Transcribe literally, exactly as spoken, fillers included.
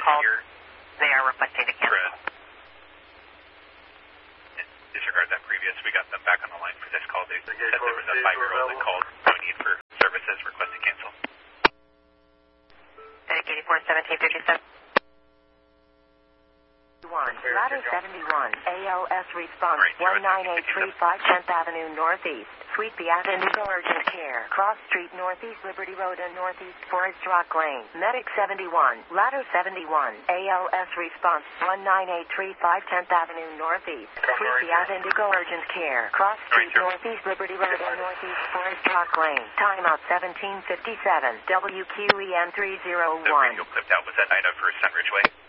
called. Here. They are requesting to cancel. Fred. Disregard that previous. We got them back on the line for this call. They said there was a five-year-old that called. No need for services. Request to cancel. Medic eighty-four seventeen fifty-seven. Ladder seventy-one, A L S response one nine eight three five tenth Avenue Northeast, Suite Beat Indigo Urgent Care, Cross Street Northeast, Liberty Road and Northeast, Forest Rock Lane. Medic seventy-one, Ladder seventy-one, A L S response one nine eight three five tenth Avenue Northeast, Suite Beat Indigo Urgent Care, Cross Street Northeast, Liberty Road and Northeast, Forest Rock Lane. Timeout seventeen fifty-seven, W Q E N three zero one. The radio clipped out. Was that Ida for Sunridge Way?